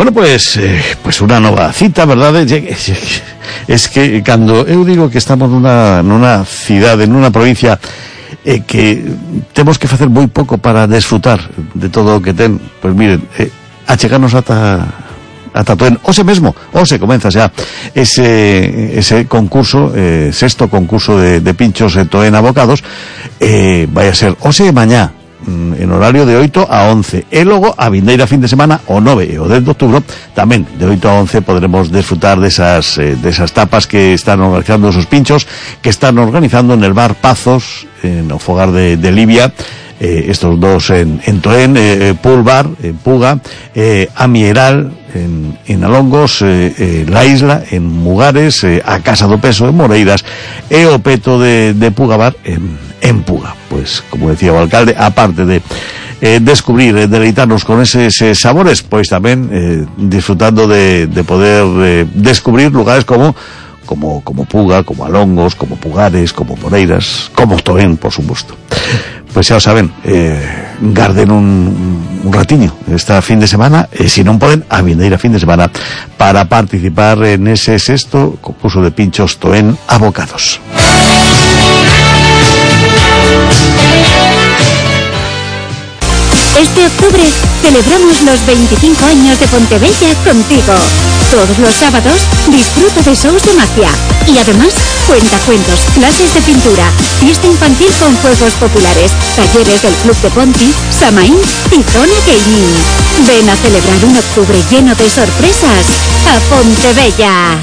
Bueno, pues unha nova cita, verdade? Es que cando eu digo que estamos nunha cidade, nunha provincia que temos que facer moi pouco para desfrutar de todo o que ten, pois miren, achegarnos ata Toén, hoxe mesmo, hoxe comeza xa ese concurso, sexto concurso de pinchos en Toén abocados, vai a ser hoxe e mañá, en horario de 8 a 11, e logo a vindeira fin de semana o 9 e o 10 de outubro tamén de 8 a 11 podremos disfrutar desas tapas que están organizando esos pinchos que están organizando en el bar Pazos, en o fogar de Libia, estos dos en Toén, Pool Bar en Puga, Amieral en Alongos, La Isla en Mugares, a Casa do Peso en Moreiras e o Peto de Puga Bar en Puga. Pues como decía o alcalde, aparte de descubrir, deleitarnos con esos sabores, pois tamén disfrutando de poder descubrir lugares como Puga, como Alongos, como Pugares, como Moreiras, como Toén, por supuesto. Pues xa o saben, garden un ratiño esta fin de semana, e se non poden, a vindeira fin de semana, para participar en ese sexto concurso de pinchos Toén abocados. Este octubre celebramos los 25 años de Pontevella contigo. Todos los sábados disfruta de shows de magia y además cuentacuentos, clases de pintura, fiesta infantil con juegos populares, talleres del Club de Ponti, Samaín y Zona Gaming. Ven a celebrar un octubre lleno de sorpresas a Pontevella.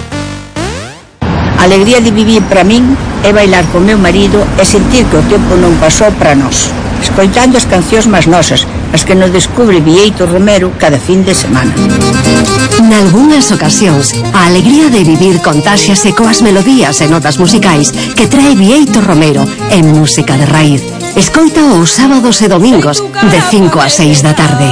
A alegría de vivir para min é bailar con meu marido e sentir que o tempo non pasou para nós, escoitando as cancións máis nosas, as que nos descubre Bieito Romero cada fin de semana. Nalgúnas ocasións, a alegría de vivir contáxiase coas melodías e notas musicais que trae Bieito Romero en música de raíz. Escoita os sábados e domingos de 5 a 6 da tarde.